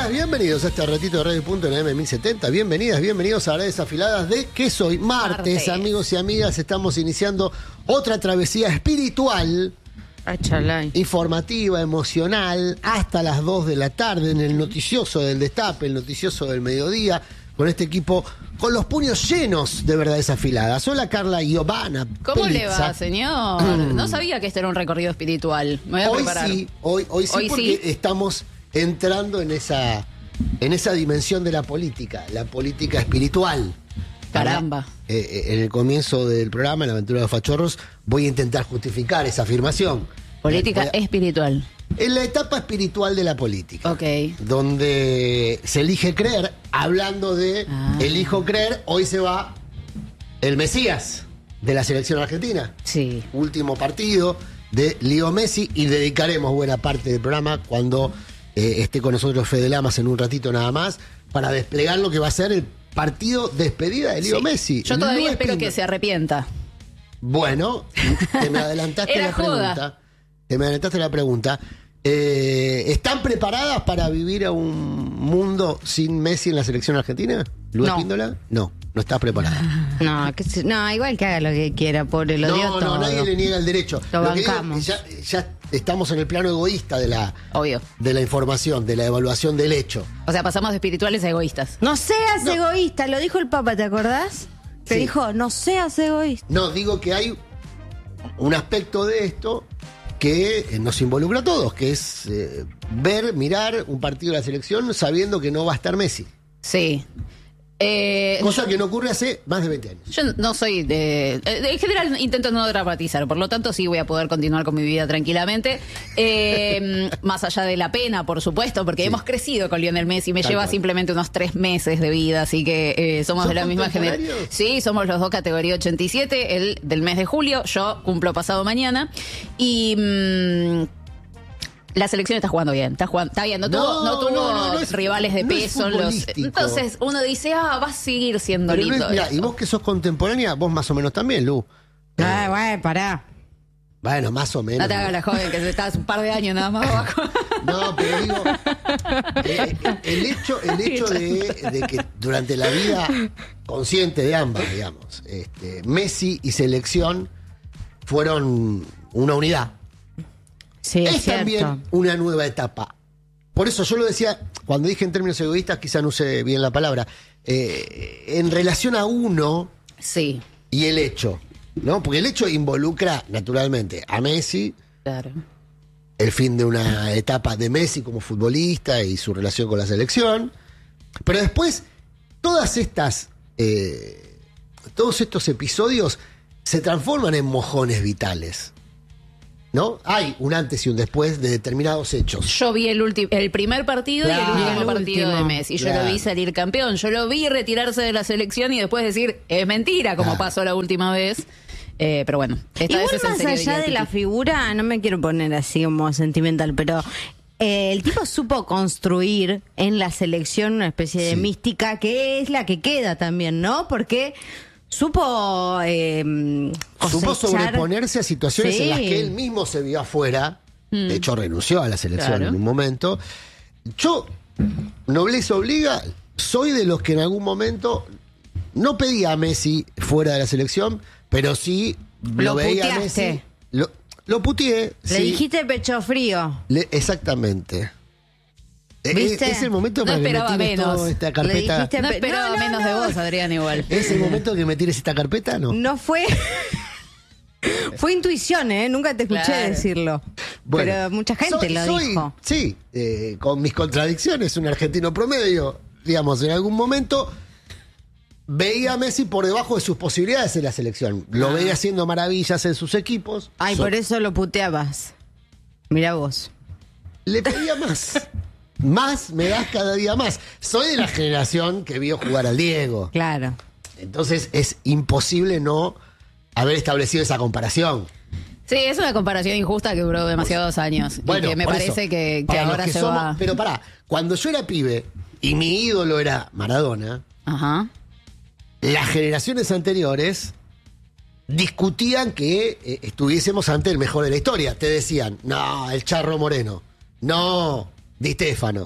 días, bienvenidos a este ratito de Radio Punto en AM 1070. Bienvenidas, bienvenidos a Redes Afiladas de ¿Qué soy? Martes, amigos y amigas, estamos iniciando otra travesía espiritual, informativa, emocional, hasta las 2 de la tarde en el noticioso del Destape, el noticioso del mediodía, con este equipo con los puños llenos de verdades afiladas. Hola, Carla Giovanna. ¿Cómo Pelizza. le va, señor? No sabía que este era un recorrido espiritual. Me voy a preparar. Hoy sí, porque estamos entrando en esa dimensión de la política espiritual. Caramba. En el comienzo del programa, en la aventura de los fachorros, voy a intentar justificar esa afirmación. Política espiritual. En la etapa espiritual de la política. Ok. Donde se elige creer, hablando de elijo creer, hoy se va el Mesías de la selección argentina. Sí. Último partido de Leo Messi, y dedicaremos buena parte del programa cuando esté con nosotros Fede Lamas en un ratito nada más, para desplegar lo que va a ser el partido despedida de Leo Messi. Yo todavía espero que se arrepienta. Bueno, te me adelantaste Era la pregunta. joda. Te me adelantaste la pregunta. ¿Están preparadas para vivir a un mundo sin Messi en la selección argentina? ¿Luis Píndola? No estás preparada. No, igual que haga lo que quiera, pobre, lo dio todo. No, nadie le niega el derecho. Lo que digo, bancamos. ya estamos en el plano egoísta de la información, de la evaluación del hecho. O sea, pasamos de espirituales a egoístas. No seas egoísta, lo dijo el Papa, ¿te acordás? Que dijo, no seas egoísta. No, digo que hay un aspecto de esto que nos involucra a todos, que es mirar un partido de la selección sabiendo que no va a estar Messi. Sí. Cosa que no ocurre hace más de 20 años. Yo no soy de... En general intento no dramatizar, por lo tanto sí voy a poder continuar con mi vida tranquilamente. Más allá de la pena, por supuesto, porque hemos crecido con Lionel Messi. Me lleva simplemente unos 3 meses de vida, así que somos de la misma generación. Sí, somos los dos categoría 87, él del mes de julio, yo cumplo pasado mañana. Y... la selección está jugando bien, está bien, no tuvo rivales de peso. Entonces uno dice, va a seguir siendo pero lindo. Mira, y vos que sos contemporánea, vos más o menos también, Lu. Bueno, pará. Bueno, más o menos. No te hagas la joven, que estás un par de años nada más abajo. No, pero digo, el hecho de que durante la vida consciente de ambas, digamos, Messi y selección fueron una unidad. Sí, es también una nueva etapa. Por eso yo lo decía, cuando dije en términos egoístas, quizá no usé bien la palabra, en relación a uno y el hecho, ¿no? Porque el hecho involucra naturalmente a Messi, claro, el fin de una etapa de Messi como futbolista y su relación con la selección, pero después todos estos episodios se transforman en mojones vitales, ¿no? Hay un antes y un después de determinados hechos. Yo vi el primer partido y el último partido de Messi. Yo lo vi salir campeón. Yo lo vi retirarse de la selección y después decir, es mentira, como pasó la última vez. Pero bueno, esta igual vez es en más serio, allá de la figura, no me quiero poner así como sentimental, pero el tipo supo construir en la selección una especie de mística que es la que queda también, ¿no? Porque... Supo sobreponerse a situaciones en las que él mismo se vio afuera. De hecho, renunció a la selección en un momento. Yo, nobleza obliga, soy de los que en algún momento no pedía a Messi fuera de la selección, pero sí lo veía a Messi. Lo puteé. Le dijiste pecho frío. Exactamente. ¿Viste? Es el momento para que me tires toda esta carpeta. No esperaba menos de vos, Adrián, igual. ¿Es el momento que me tires esta carpeta? No fue... Fue intuición, nunca te escuché decirlo. Bueno, pero mucha gente lo dijo. Sí, con mis contradicciones, un argentino promedio, digamos, en algún momento veía a Messi por debajo de sus posibilidades en la selección. Lo veía haciendo maravillas en sus equipos. Ay, por eso lo puteabas. Mirá vos. Le pedía más. Más me das cada día más. Soy de la generación que vio jugar al Diego. Claro. Entonces es imposible no haber establecido esa comparación. Sí, es una comparación injusta que duró demasiados años. Bueno, y que me parece que ahora se va. Pero pará, cuando yo era pibe y mi ídolo era Maradona, las generaciones anteriores discutían que estuviésemos ante el mejor de la historia. Te decían, no, el Charro Moreno. No, Di Stéfano.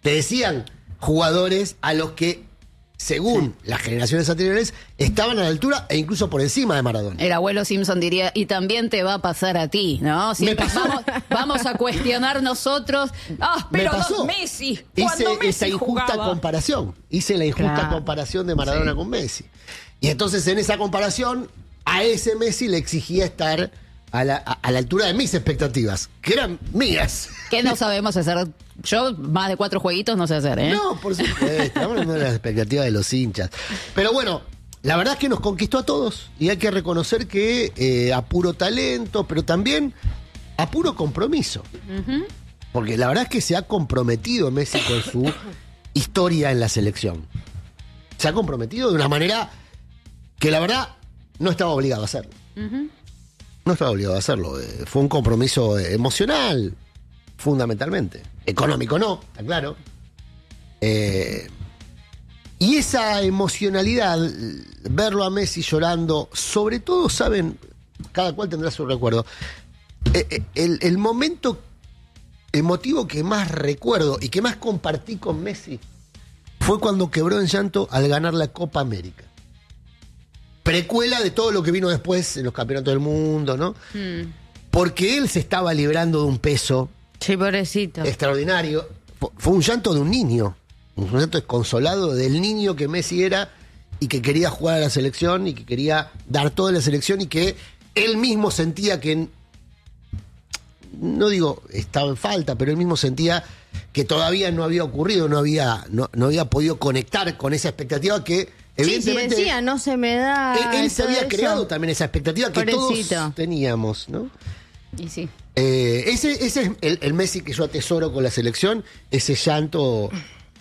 te decían jugadores a los que, según las generaciones anteriores, estaban a la altura e incluso por encima de Maradona. El abuelo Simpson diría, y también te va a pasar a ti, ¿no? Siempre vamos a cuestionar nosotros. Pero Messi, hice Messi esa injusta jugaba. comparación. Hice la injusta comparación de Maradona con Messi. Y entonces en esa comparación, a ese Messi le exigía estar a la altura de mis expectativas, que eran mías. Que no sabemos hacer. Yo más de 4 jueguitos no sé hacer, ¿eh? No, por supuesto. Estamos hablando de las expectativas de los hinchas. Pero bueno, la verdad es que nos conquistó a todos. Y hay que reconocer que a puro talento, pero también a puro compromiso. Porque la verdad es que se ha comprometido Messi con su historia en la selección. Se ha comprometido de una manera que la verdad no estaba obligado a hacerlo. No estaba obligado a hacerlo. Fue un compromiso emocional, fundamentalmente. Económico no, está claro. Y esa emocionalidad, verlo a Messi llorando, sobre todo, saben, cada cual tendrá su recuerdo. El momento emotivo que más recuerdo y que más compartí con Messi fue cuando quebró en llanto al ganar la Copa América. Precuela de todo lo que vino después en los campeonatos del mundo, ¿no? Porque él se estaba librando de un peso pobrecito. extraordinario. Fue un llanto de un niño, un llanto desconsolado del niño que Messi era y que quería jugar a la selección y que quería dar todo en la selección y que él mismo sentía que, no digo estaba en falta, pero él mismo sentía que todavía no había ocurrido, no había podido conectar con esa expectativa que evidentemente, sí, decía, no se me da. Él se había eso. creado también esa expectativa que Pobrecito. todos teníamos, ¿no? Y sí. Ese es el Messi que yo atesoro con la selección, ese llanto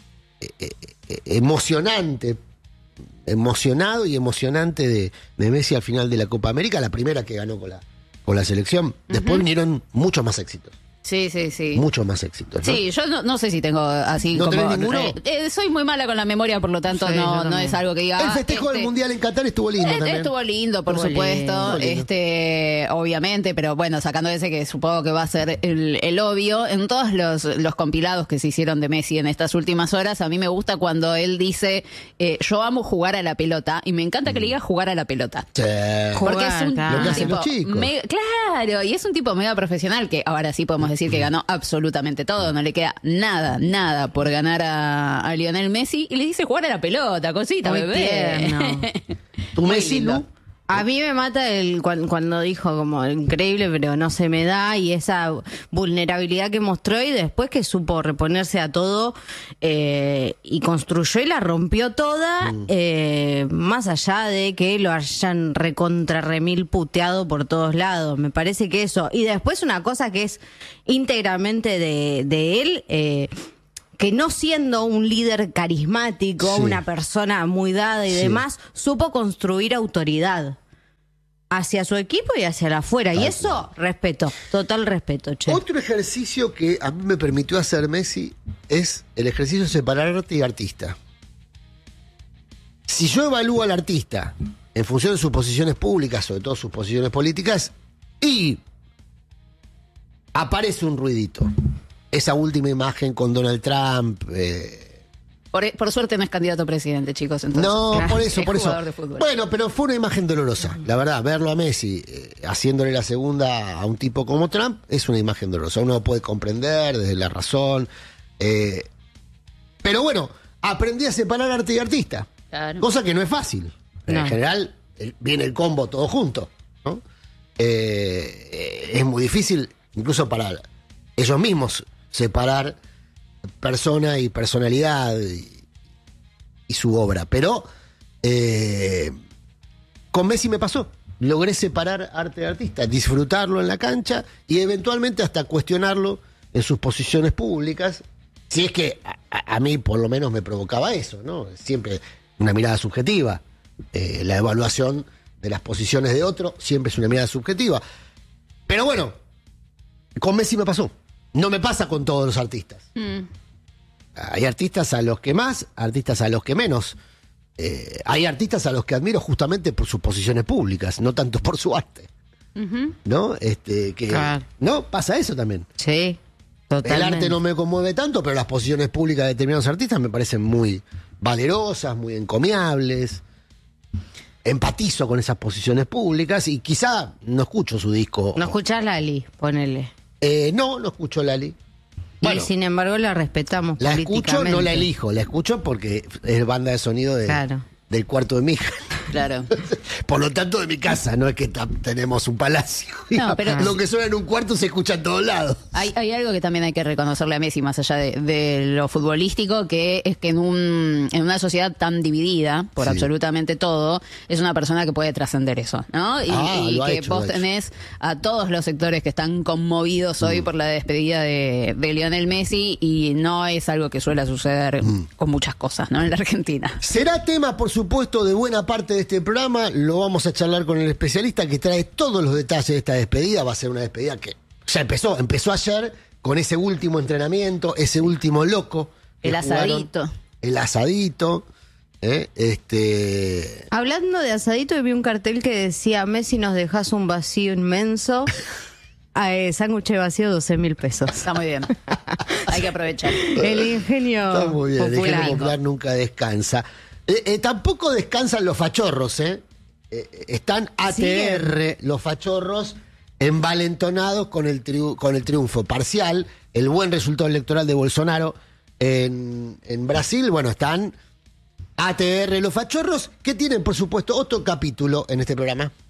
emocionado y emocionante de Messi al final de la Copa América, la primera que ganó con la selección. Después vinieron muchos más éxitos. Sí. Muchos más éxitos, ¿no? Sí, yo no sé si tengo así ¿No como... tenés ninguno? Soy muy mala con la memoria, por lo tanto Sí, no es algo que diga... El festejo del Mundial en Qatar estuvo lindo también. Estuvo lindo, por Estuvo supuesto, lindo. obviamente, pero bueno, sacando ese que supongo que va a ser el obvio, en todos los compilados que se hicieron de Messi en estas últimas horas, a mí me gusta cuando él dice, yo amo jugar a la pelota, y me encanta que le diga jugar a la pelota. Sí. Porque es un Claro. Lo que hacen tipo los chicos. claro, y es un tipo mega profesional que ahora sí podemos decir que ganó absolutamente todo, no le queda nada por ganar a Lionel Messi, y le dice jugar a la pelota, cosita, Muy bebé. tierno. ¿Tu Muy Messi, lindo. Lu? A mí me mata cuando dijo como increíble, pero no se me da, y esa vulnerabilidad que mostró y después que supo reponerse a todo y construyó y la rompió toda, más allá de que lo hayan recontra remil puteado por todos lados. Me parece que eso. Y después una cosa que es íntegramente de él, que no siendo un líder carismático, Sí. una persona muy dada y Sí. demás, supo construir autoridad hacia su equipo y hacia la afuera. Y eso, respeto, total respeto, che. Otro ejercicio que a mí me permitió hacer Messi es el ejercicio de separar arte y artista. Si yo evalúo al artista en función de sus posiciones públicas, sobre todo sus posiciones políticas, y aparece un ruidito, esa última imagen con Donald Trump... Por suerte no es candidato a presidente, chicos. Entonces. No, por Es eso. jugador de fútbol. Bueno, pero fue una imagen dolorosa. La verdad, verlo a Messi haciéndole la segunda a un tipo como Trump es una imagen dolorosa. Uno puede comprender desde la razón. Pero bueno, aprendí a separar arte y artista. Claro. Cosa que no es fácil. Pero No. en general viene el combo todo junto, ¿no? Es muy difícil, incluso para ellos mismos, separar persona y personalidad y su obra. Pero con Messi me pasó. Logré separar arte de artista, disfrutarlo en la cancha y eventualmente hasta cuestionarlo en sus posiciones públicas. Si es que a mí por lo menos me provocaba eso, ¿no? Siempre una mirada subjetiva. La evaluación de las posiciones de otro siempre es una mirada subjetiva. Pero bueno, con Messi me pasó. No me pasa con todos los artistas. Hay artistas a los que más, artistas a los que menos. Hay artistas a los que admiro justamente por sus posiciones públicas, no tanto por su arte. ¿No? Claro. ¿No? Pasa eso también. Sí. Totalmente. El arte no me conmueve tanto, pero las posiciones públicas de determinados artistas me parecen muy valerosas, muy encomiables. Empatizo con esas posiciones públicas y quizá no escucho su disco. No escuchás Lali, ponele. No escucho Lali. Y sin embargo la respetamos la escucho, políticamente. no la elijo, la escucho porque es banda de sonido del cuarto de mi hija. Claro. Por lo tanto, de mi casa, no es que tenemos un palacio. No, pero lo que suena en un cuarto se escucha en todos lados. Hay algo que también hay que reconocerle a Messi, más allá de lo futbolístico, que es que en una sociedad tan dividida por absolutamente todo, es una persona que puede trascender eso, ¿no? Y que vos tenés a todos los sectores que están conmovidos hoy por la despedida de Lionel Messi, y no es algo que suele suceder con muchas cosas, ¿no? En la Argentina. Será tema, por supuesto, de buena parte de este programa. Lo vamos a charlar con el especialista que trae todos los detalles de esta despedida. Va a ser una despedida que ya empezó ayer con ese último entrenamiento, ese último loco. El asadito. El asadito. Hablando de asadito, vi un cartel que decía: Messi, nos dejas un vacío inmenso. Sándwich vacío, 12.000 pesos. Está muy bien. Hay que aprovechar. El ingenio está muy bien. popular. El ingenio popular nunca descansa. Tampoco descansan los fachorros, están ATR, los fachorros, envalentonados con el triunfo parcial, el buen resultado electoral de Bolsonaro en Brasil. Bueno, están ATR, los fachorros, que tienen, por supuesto, otro capítulo en este programa.